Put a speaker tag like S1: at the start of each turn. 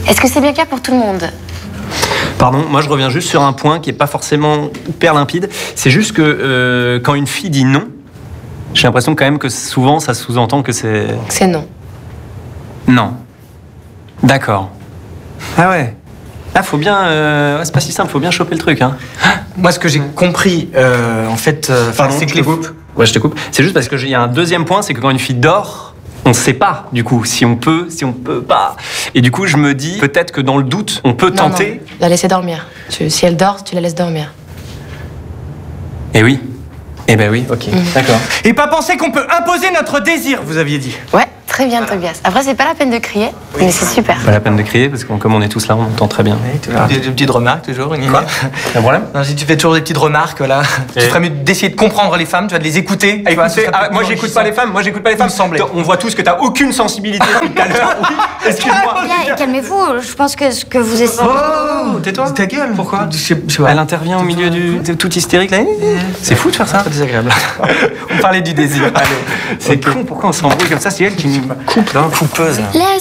S1: Est-ce que c'est bien clair pour tout le monde?
S2: Pardon, moi je reviens juste sur un point qui est pas forcément hyper limpide. C'est juste que quand une fille dit non, j'ai l'impression quand même que souvent ça sous-entend que c'est...
S1: C'est non.
S2: Non. D'accord. Ah ouais. Ah, faut bien... ouais, c'est pas si simple, faut bien choper le truc, hein.
S3: Moi, ce que j'ai compris, en fait,
S2: Pardon,
S3: c'est que
S2: je te coupe. Ouais, je te coupe. C'est juste parce qu'il y a un deuxième point, c'est que quand une fille dort, on ne sait pas, du coup, si on peut pas. Et du coup, je me dis, peut-être que dans le doute, on peut tenter...
S1: Non, la laisser dormir. Si elle dort, tu la laisses dormir.
S2: Eh oui. Eh ben oui, ok, d'accord.
S3: Et pas penser qu'on peut imposer notre désir, vous aviez dit.
S1: Ouais, très bien, Tobias. Après, c'est pas la peine de crier, mais c'est super.
S2: Pas la peine de crier, parce que comme on est tous là, on entend très bien.
S3: Des petites remarques, toujours.
S2: Quoi? Un problème?
S3: Non, si tu fais toujours des petites remarques, là, tu ferais mieux d'essayer de comprendre les femmes, tu vas de les écouter. Tu vois, ce serait
S2: moi, j'écoute pas les femmes,
S3: Il me semblait.
S2: On voit tous que t'as aucune sensibilité depuis tout à l'heure. Oui, excuse-moi.
S4: Bien, calmez-vous, je pense que ce que vous essayez...
S2: Oh, tais-toi.
S3: Ta gueule.
S2: Pourquoi?
S3: Je sais pas.
S2: Elle intervient au milieu du... T'es tout hystérique, là. C'est fou de faire ça.
S3: C'est désagréable. On parlait du désir. Allez.
S2: C'est con, pourquoi on s'embrouille comme ça? C'est elle qui me coupe, là.
S3: Coupeuse.